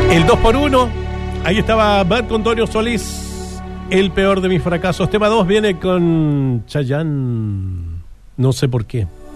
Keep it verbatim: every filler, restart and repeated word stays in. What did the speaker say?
El dos por uno, ahí estaba Marco Antonio Solís, el peor de mis fracasos. Tema dos viene con Chayanne, no sé por qué.